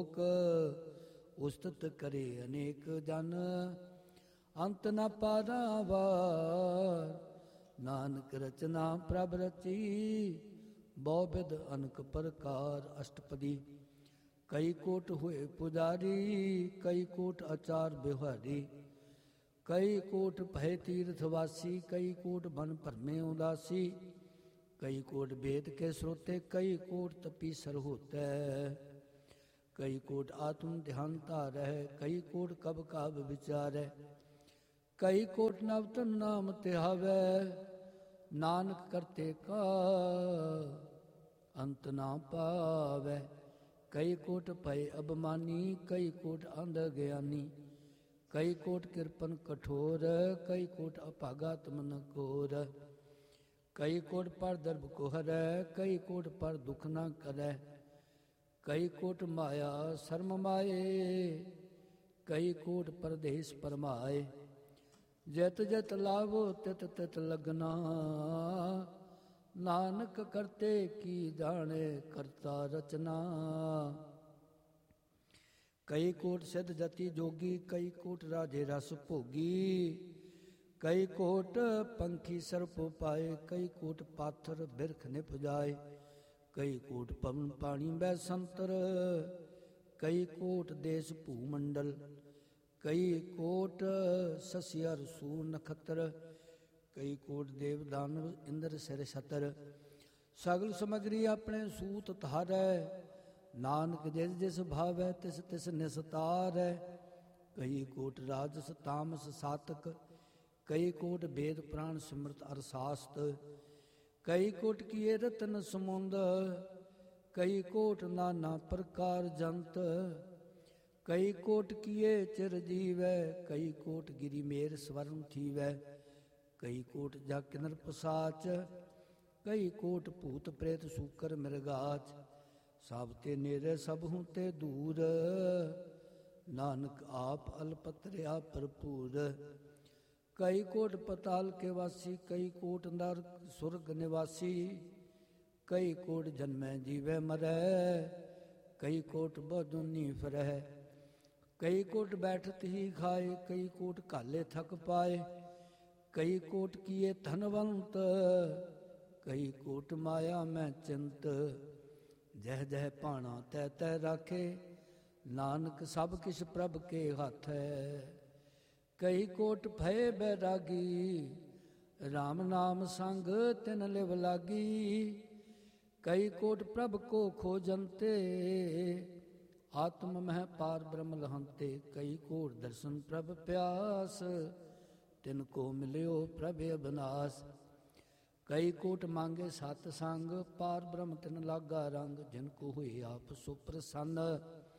ਉਸਤਤ ਕਰੇ ਅਨੇਕ ਜਨ, ਅੰਤ ਨ ਪਾਰਾਵਾਰ। ਨਾਨਕ ਰਚਨਾ ਪ੍ਰਭ ਰਚੀ, ਬਹੁ ਬਿਧ ਅਨਕ ਪ੍ਰਕਾਰ। ਅਸ਼ਟਪਦੀ। ਕਈ ਕੋਟ ਹੋਏ ਪੁਜਾਰੀ, ਕਈ ਕੋਟ ਆਚਾਰ ਬਿਹਾਰੀ। ਕਈ ਕੋਟ ਭਏ ਤੀਰਥ ਵਾਸੀ, ਕਈ ਕੋਟ ਬਨ ਭਰਮੇ ਉਦਾਸੀ। ਕਈ ਕੋਟ वेद के श्रोते, कई कोट तपीसर होते। कई कोट आत्म ध्यान धारह, कई कोट कब काब विचारह। कई कोट नवतन नाम तिहावै, नानक करते का अंत ना पावै। कई कोट भय अभिमानी, कई कोट अंध ज्ञानी। कई कोट कृपन कठोर, कई कोट अभागा तमन कोर। कई कोट पर दर्भ को हरै, कई कोट पर दुख न करै। कई कोट माया शर्म माए, कई कोट परदेश परमाए। जत जत लाभो तित तित लगना, नानक करते की जाने करता रचना। कई कोट सिद्ध जति जोगी, कई कोट राजे रस भोगी। कई कोट पंखी सर्प पाए, कई कोट पाथर बिरख निप जाए। कई कोट पवन पानी बै संतर, कई कोट देश भूमंडल। कई कोट ससियर सूर नखत्र, कई कोट देव दानव इंद्र सिर छतर। सगल समगरी अपने सूत धारै, नानक जिस जिस भावै तिस तिस निस्तारै। कई कोट राजस तामस सातक, कई कोट वेद प्राण सिमरत अरसास्त। कई कोट किए रतन समुंद, कई कोट नाना प्रकार जंत। कई कोट किए चिर जीवै, कई कोट गिरी मेर स्वर्ण थीवै। कई कोट जग नर पसाच, कई कोट भूत प्रेत सूकर मृगाच। सब ते नेरे सब हूँ ते दूर, नानक आप अलपत्र्या भरपूर। कई कोट पताल के वासी, कई कोट नरक सुरग निवासी। कई कोट जन्मै जीवै मरै, कई कोट बदुनी फिरह। कई कोट बैठत ही खाए, कई कोट काले थक पाए। कई कोट किए धनवंत, कई कोट माया में चिंत। जह जह भाना तह तह राखे, नानक सब किछ प्रभ के हाथ है। कई कोट भय बैरागी, राम नाम संग तिन लिव लागी। कई कोट प्रभ को खोजंते, आत्म मह पार ब्रह्म लहंते। कई कोट दर्शन प्रभ प्यास, तिनको मिलियो प्रभ अविनाश। कई कोट मांगे सत संग, पार ब्रह्म तिन लागा रंग। जिनको हुए आप सुप्रसन्न,